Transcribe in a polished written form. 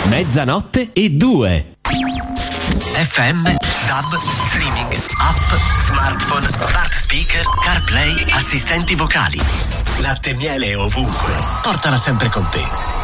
00 FM, DAB, streaming, app, smartphone, smart speaker, CarPlay, assistenti vocali. Latte e miele ovunque. Portala sempre con te.